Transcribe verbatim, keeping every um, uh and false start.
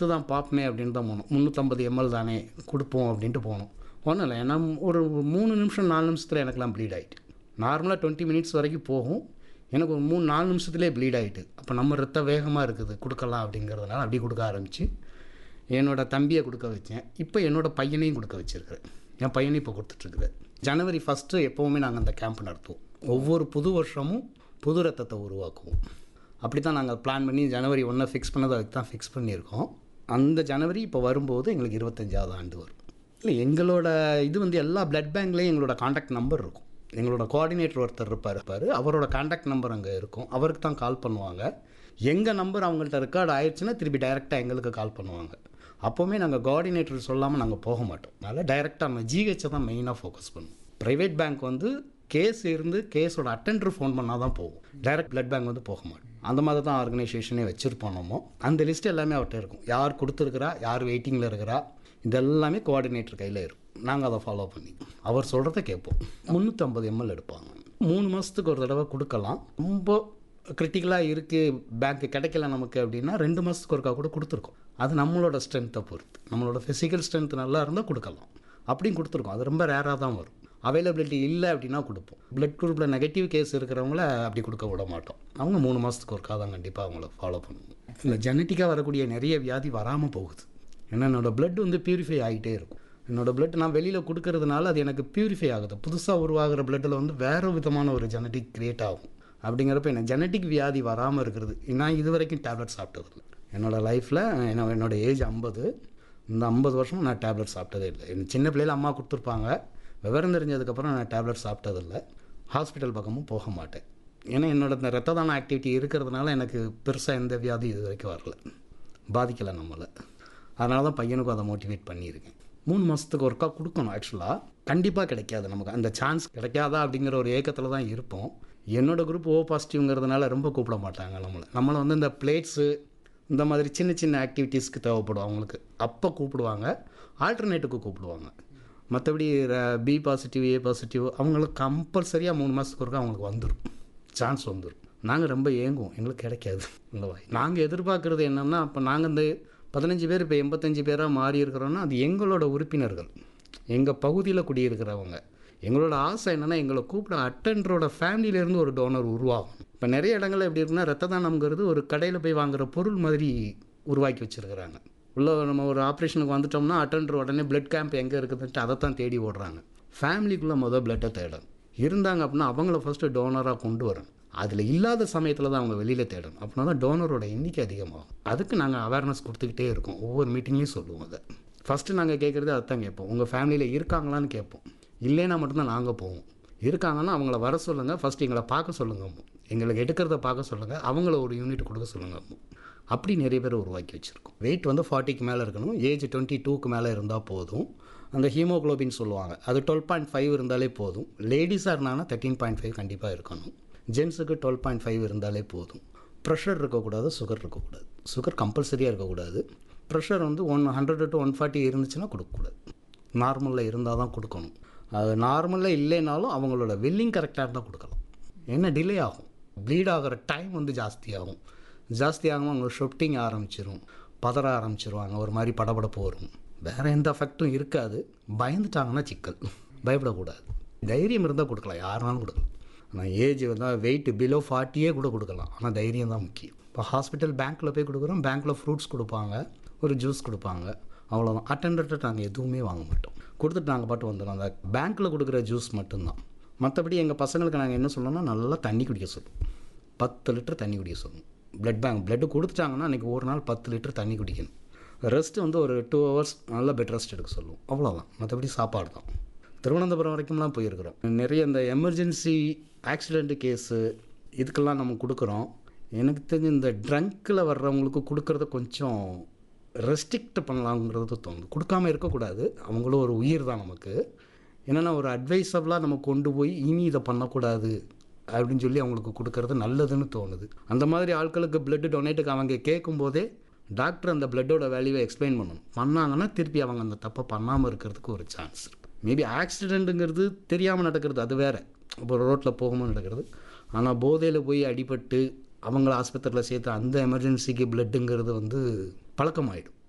கொடுத்து தான் பார்ப்போமே அப்படின்னு தான் போனோம். முந்நூற்றம்பது எம்எல் தானே கொடுப்போம் அப்படின்ட்டு போனோம். ஒன்றும் இல்லை, ஏன்னா ஒரு மூணு நிமிஷம் நாலு நிமிஷத்தில் எனக்கெல்லாம் ப்ளீட் ஆகிட்டு. நார்மலாக டுவெண்ட்டி மினிட்ஸ் வரைக்கும் போகும், எனக்கு ஒரு மூணு நாலு நிமிஷத்துலேயே ப்ளீட் ஆகிட்டு. அப்போ நம்ம ரத்தம் வேகமாக இருக்குது, கொடுக்கலாம் அப்படிங்கிறதுனால அப்படி கொடுக்க ஆரம்பித்து என்னோடய தம்பியை கொடுக்க வச்சேன். இப்போ என்னோடய பையனையும் கொடுக்க வச்சுருக்கிறேன். என் பையனையும் இப்போ கொடுத்துட்ருக்குறேன். ஜனவரி ஃபஸ்ட்டு எப்போவுமே நாங்கள் அந்த கேம்ப் நடத்துவோம். ஒவ்வொரு புது வருஷமும் புது ரத்தத்தை உருவாக்குவோம். அப்படி தான் நாங்கள் பிளான் பண்ணி ஜனவரி ஒன்றை ஃபிக்ஸ் பண்ணதை அதுக்கு தான் ஃபிக்ஸ் பண்ணியிருக்கோம். அந்த ஜனவரி இப்போ வரும்போது எங்களுக்கு இருபத்தஞ்சாவது ஆண்டு வரும். இல்லை, எங்களோட இது வந்து எல்லா பிளட் பேங்க்லேயும் எங்களோட காண்டாக்ட் நம்பர் இருக்கும். எங்களோட கோஆர்டினேட்டர் ஒருத்தர் இருப்பார் இருப்பார் அவரோட காண்டாக்ட் நம்பர் அங்கே இருக்கும். அவருக்கு தான் கால் பண்ணுவாங்க. எங்கள் நம்பர் அவங்கள்ட்ட ரெக்கார்ட் ஆயிடுச்சுன்னா திருப்பி டைரெக்டாக எங்களுக்கு கால் பண்ணுவாங்க. அப்போவுமே நாங்கள் கோஆர்டினேட்டர் சொல்லாமல் நாங்கள் போக மாட்டோம். அதனால் டைரெக்டாக நம்ம ஜிஹெச்சை தான் மெயினாக ஃபோக்கஸ் பண்ணுவோம். ப்ரைவேட் பேங்க் வந்து கேஸ் இருந்து கேஸோட அட்டெண்டர் ஃபோன் பண்ணால் தான் போகும். டைரெக்ட் பிளட் பேங்க் வந்து போக மாட்டோம். அந்த மாதிரி தான் ஆர்கனைசேஷனே வச்சுருப்போம். நம்ம அந்த லிஸ்ட் எல்லாமே அவர்கிட்ட இருக்கும். யார் கொடுத்துருக்குறா, யார் வெயிட்டிங்கில் இருக்கிறா, இதெல்லாமே கோஆர்டினேட்டர் கையில் இருக்கும். நாங்கள் அதை ஃபாலோ பண்ணி அவர் சொல்கிறத கேட்போம். முந்நூற்றம்பது எம்எல் எடுப்பாங்க. மூணு மாதத்துக்கு ஒரு தடவை கொடுக்கலாம். ரொம்ப கிரிட்டிக்கலாக இருக்குது, பேங்க்கு கிடைக்கல நமக்கு அப்படின்னா ரெண்டு மாதத்துக்கு ஒருக்கா கூட கொடுத்துருக்கோம். அது நம்மளோட ஸ்ட்ரென்த்தை பொறுத்து. நம்மளோட ஃபிசிக்கல் ஸ்ட்ரென்த் நல்லா இருந்தால் கொடுக்கலாம். அப்படியும் கொடுத்துருக்கோம். அது ரொம்ப ரேராக தான் வரும். அவைலபிலிட்டி இல்லை அப்படின்னா கொடுப்போம். பிளட் குரூப்பில் நெகட்டிவ் கேஸ் இருக்கிறவங்கள அப்படி கொடுக்க விட மாட்டோம். அவங்க மூணு மாதத்துக்கு ஒருக்கா தான் கண்டிப்பாக அவங்கள ஃபாலோ பண்ணுவோம். இந்த ஜெனட்டிக்காக வரக்கூடிய நிறைய வியாதி வராமல் போகுது. ஏன்னா என்னோடய பிளட் வந்து பியூரிஃபை ஆகிட்டே இருக்கும். என்னோடய பிளட் நான் வெளியில் கொடுக்கறதுனால அது எனக்கு பியூரிஃபை ஆகுது. புதுசாக உருவாகிற பிளட்டில் வந்து வேறு விதமான ஒரு ஜெனட்டிக் க்ரியேட் ஆகும். அப்படிங்கிறப்ப என்ன ஜெனட்டிக் வியாதி வராமல் இருக்கிறது. நான் இது வரைக்கும் டேப்லெட் சாப்பிட்டதில்லை. என்னோடய லைஃப்பில் என்ன என்னோடய ஏஜ் ஐம்பது. இந்த ஐம்பது வருஷம் நான் டேப்லெட் சாப்பிட்டதே இல்லை. எனக்கு சின்ன பிள்ளையில் அம்மா கொடுத்துருப்பாங்க. விவரம் தெரிஞ்சதுக்கப்புறம் நான் டேப்லெட் சாப்பிட்டதில்லை. ஹாஸ்பிட்டல் பக்கமும் போக மாட்டேன். ஏன்னா என்னோட இந்த ரத்த தான ஆக்டிவிட்டி இருக்கிறதுனால எனக்கு பெருசாக எந்த வியாதி இது வரைக்கும் வரல, பாதிக்கலை நம்மளை. அதனால தான் பையனுக்கும் அதை மோட்டிவேட் பண்ணியிருக்கேன். மூணு மாதத்துக்கு ஒருக்கா கொடுக்கணும். ஆக்சுவலாக கண்டிப்பாக கிடைக்காது நமக்கு. அந்த சான்ஸ் கிடைக்காதா அப்படிங்கிற ஒரு ஏக்கத்தில் தான் இருப்போம். என்னோடய குரூப் ஓ பாசிட்டிவ்ங்கிறதுனால ரொம்ப கூப்பிட மாட்டாங்க நம்மளை. நம்மளை வந்து இந்த பிளேட்ஸு இந்த மாதிரி சின்ன சின்ன ஆக்டிவிட்டீஸ்க்கு தேவைப்படும் அவங்களுக்கு. அப்போ கூப்பிடுவாங்க, ஆல்டர்னேட்டுக்கு கூப்பிடுவாங்க. மற்றபடி பி பாசிட்டிவ் ஏ பாசிட்டிவ் அவங்களுக்கு கம்பல்சரியாக மூணு மாதத்துக்கு ஒருக்கா அவங்களுக்கு வந்துடும், சான்ஸ் வந்துடும். நாங்கள் ரொம்ப ஏங்குவோம், எங்களுக்கு கிடைக்காது. இந்த வாய் நாங்கள் எதிர்பார்க்குறது என்னென்னா, அப்போ நாங்கள் இந்த பதினஞ்சு பேர் இப்போ எண்பத்தஞ்சு பேராக மாறி இருக்கிறோன்னா அது எங்களோட உறுப்பினர்கள், எங்கள் பகுதியில் குடியிருக்கிறவங்க. எங்களோட ஆசை என்னென்னா எங்களை கூப்பிட அட்டெண்டரோட ஃபேமிலியிலேருந்து ஒரு டோனர் உருவாகும். இப்போ நிறைய இடங்களில் எப்படி இருக்குன்னா ரத்த தானம்ங்கிறது ஒரு கடையில் போய் வாங்குகிற பொருள் மாதிரி உருவாக்கி வச்சுருக்கிறாங்க. உள்ளே நம்ம ஒரு ஆப்ரேஷனுக்கு வந்துட்டோம்னா அட்டெண்டர் உடனே பிளட் கேம்ப் எங்கே இருக்குதுன்ட்டு அதை தான் தேடி ஓடுறாங்க. ஃபேமிலிக்குள்ளே மொதல் பிளட்டை தேடணும். இருந்தாங்க அப்படின்னா அவங்கள ஃபஸ்ட்டு டோனராக கொண்டு வரணும். அதில் இல்லாத சமயத்தில் தான் அவங்க வெளியில் தேடணும். அப்படின்னா தான் டோனரோட எண்ணிக்கை அதிகமாகும். அதுக்கு நாங்கள் அவேர்னஸ் கொடுத்துக்கிட்டே இருக்கோம். ஒவ்வொரு மீட்டிங்லேயும் சொல்லுவோம். அதை ஃபஸ்ட்டு நாங்கள் கேட்குறது அதை தான் கேட்போம். உங்கள் ஃபேமிலியில் இருக்காங்களான்னு கேட்போம். இல்லைன்னா மட்டும்தான் நாங்கள் போவோம். இருக்காங்கன்னா அவங்கள வர சொல்லுங்கள், ஃபஸ்ட்டு எங்களை பார்க்க சொல்லுங்கள், எங்களுக்கு எடுக்கிறத பார்க்க சொல்லுங்கள், அவங்கள ஒரு யூனிட் கொடுக்க சொல்லுங்கள். அப்படி நிறைய பேர் உருவாக்கி வச்சுருக்கோம். வெயிட் வந்து ஃபார்ட்டிக்கு மேலே இருக்கணும், ஏஜ் டுவெண்ட்டி டூக்கு மேலே இருந்தால் போதும். அந்த ஹீமோக்ளோபின் சொல்லுவாங்க, அது டுவெல் பாயிண்ட் ஃபைவ் இருந்தாலே போதும். லேடிஸாக இருந்தாங்கன்னா தேர்ட்டீன் பாயிண்ட் ஃபைவ் கண்டிப்பாக இருக்கணும். ஜென்ஸுக்கு டுவெல் பாயிண்ட் ஃபைவ் இருந்தாலே போதும். ப்ரெஷர் இருக்கக்கூடாது, சுகர் இருக்கக்கூடாது. சுகர் கம்பல்சரியாக இருக்கக்கூடாது. ப்ரெஷர் வந்து one hundred to one forty இருந்துச்சுன்னா கொடுக்கக்கூடாது. நார்மலில் இருந்தால் தான் கொடுக்கணும். அது நார்மலில் இல்லைனாலும் அவங்களோட வெல்லிங் கரெக்டாக இருந்தால் கொடுக்கலாம். என்ன டிலே ஆகும், ப்ளீட் ஆகிற டைம் வந்து ஜாஸ்தியாகும். ஜாஸ்தி ஆகும் அவங்க ஷொப்டிங் ஆரம்பிச்சிடும், பதற ஆரம்பிச்சிருவாங்க, ஒரு மாதிரி படபடப்பு வரும். வேறு எந்த எஃபெக்டும் இருக்காது. பயந்துட்டாங்கன்னா சிக்கல். பயப்படக்கூடாது. தைரியம் இருந்தால் கொடுக்கலாம், யாருனாலும் கொடுக்கலாம். ஆனால் ஏஜ் வந்தால் வெயிட் பிலோ ஃபார்ட்டியே கூட கொடுக்கலாம். ஆனால் தைரியம் தான் முக்கியம். இப்போ ஹாஸ்பிட்டல் பேங்க்கில் போய் கொடுக்குறோம், பேங்க்கில் ஃப்ரூட்ஸ் கொடுப்பாங்க, ஒரு ஜூஸ் கொடுப்பாங்க, அவ்வளோதான். அட்டெண்டர்கிட்ட நாங்கள் எதுவுமே வாங்க மாட்டோம். கொடுத்துட்டு நாங்கள் பாட்டு வந்துடும். அந்த பேங்க்கில் கொடுக்குற ஜூஸ் மட்டும்தான். மற்றபடி எங்கள் பசங்களுக்கு நாங்கள் என்ன சொல்லணும்னா நல்லா தண்ணி குடிக்க சொல்லுவோம். பத்து லிட்டர் தண்ணி குடிக்க சொல்லுவோம். பிளட் பேங்க் பிளட்டு கொடுத்துட்டாங்கன்னா அன்றைக்கி ஒரு நாள் பத்து லிட்டர் தண்ணி குடிக்கணும். ரெஸ்ட்டு வந்து ஒரு டூ ஹவர்ஸ் நல்லா பெட் ரெஸ்ட் எடுக்க சொல்லுவோம். அவ்வளோதான். மற்றபடி சாப்பாடு தான். திருவனந்தபுரம் வரைக்கும்லாம் போயிருக்கிறோம். நிறைய இந்த எமர்ஜென்சி ஆக்சிடெண்ட்டு கேஸு இதுக்கெல்லாம் நம்ம கொடுக்குறோம். எனக்கு தெரிஞ்சு இந்த ட்ரங்க்கில் வர்றவங்களுக்கு கொடுக்குறத கொஞ்சம் ரெஸ்ட்ரிக்ட் பண்ணலாங்கிறது தோணுது. கொடுக்காமல் இருக்கக்கூடாது, அவங்களும் ஒரு உயிர் தான் நமக்கு. என்னென்னா ஒரு அட்வைஸபிளாக நம்ம கொண்டு போய் இனி இதை பண்ணக்கூடாது அப்படின்னு சொல்லி அவங்களுக்கு கொடுக்கறது நல்லதுன்னு தோணுது. அந்த மாதிரி ஆட்களுக்கு பிளட்டு டொனேட்டுக்கு அவங்க கேட்கும்போதே டாக்டர் அந்த பிளட்டோட வேல்யூவை எக்ஸ்பிளைன் பண்ணணும். பண்ணாங்கன்னா திருப்பி அவங்க அந்த தப்பை பண்ணாமல் இருக்கிறதுக்கு ஒரு சான்ஸ் இருக்குது. மேபி ஆக்சிடெண்ட்டுங்கிறது தெரியாமல் நடக்கிறது, அது வேறு. இப்போ ரோட்டில் போகும்போது நடக்கிறது. ஆனால் போதையில் போய் அடிபட்டு அவங்கள ஆஸ்பத்திரியில் சேர்த்து அந்த எமர்ஜென்சிக்கு பிளட்டுங்கிறது வந்து பழக்கமாயிடும்.